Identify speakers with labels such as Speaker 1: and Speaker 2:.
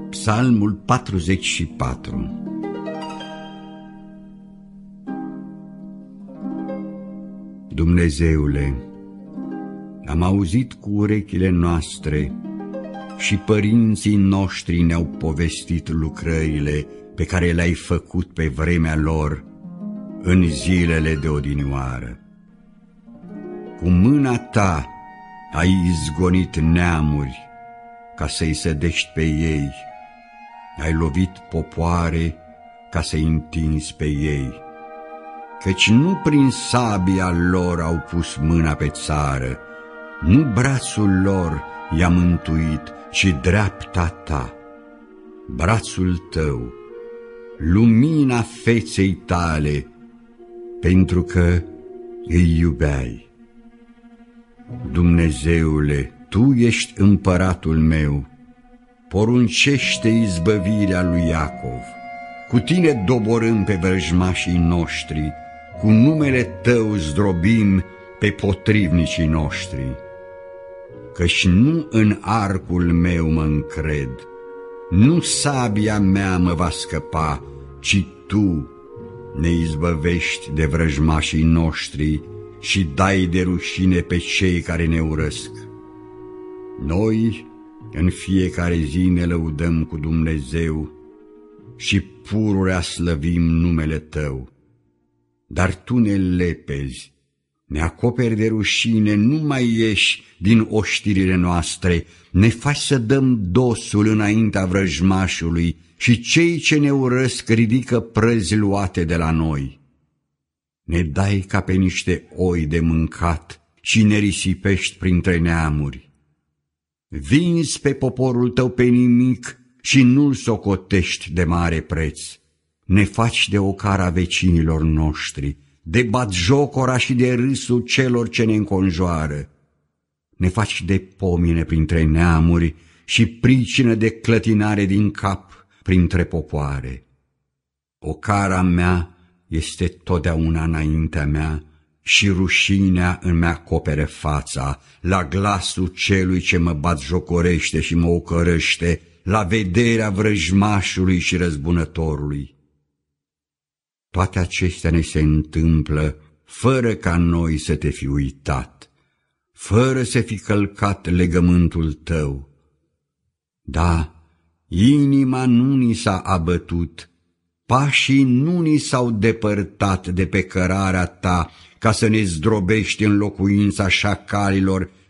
Speaker 1: Psalmul 44. Dumnezeule, am auzit cu urechile noastre și părinții noștri ne-au povestit lucrările pe care le-ai făcut pe vremea lor în zilele de odinioară. Cu mâna ta ai izgonit neamuri ca să-i sădești pe ei, ai lovit popoare ca să-i întinzi pe ei, căci nu prin sabia lor au pus mâna pe țară, nu brațul lor i-a mântuit, ci dreapta ta. Brațul tău, lumina feței tale, pentru că îi iubeai. Dumnezeule, Tu ești împăratul meu, poruncește izbăvirea lui Iacov. Cu Tine doborâm pe vrăjmașii noștri, cu numele Tău zdrobim pe potrivnicii noștri. Căci nu în arcul meu mă încred, nu sabia mea mă va scăpa, ci Tu ne izbăvești de vrăjmașii noștri și dai de rușine pe cei care ne urăsc. Noi în fiecare zi ne lăudăm cu Dumnezeu și pururea slăvim numele Tău. Dar Tu ne lepezi, ne acoperi de rușine, nu mai ieși din oștirile noastre, ne faci să dăm dosul înaintea vrăjmașului și cei ce ne urăsc ridică prăzi luate de la noi. Ne dai ca pe niște oi de mâncat și ne risipești printre neamuri. Vinzi pe poporul Tău pe nimic și nu-l socotești de mare preț. Ne faci de ocara vecinilor noștri, de batjocora și de râsul celor ce ne înconjoară. Ne faci de pomine printre neamuri și pricină de clătinare din cap printre popoare. Ocara mea este totdeauna înaintea mea și rușinea îmi acopere fața, la glasul celui ce mă batjocorește și mă ocărăște, la vederea vrăjmașului și răzbunătorului. Toate acestea ne se întâmplă fără ca noi să Te fi uitat, fără să fi călcat legământul Tău. Da, inima nu ni s-a abătut, pașii nu ni s-au depărtat de pe cărarea Ta ca să ne zdrobești în locuința șacalilor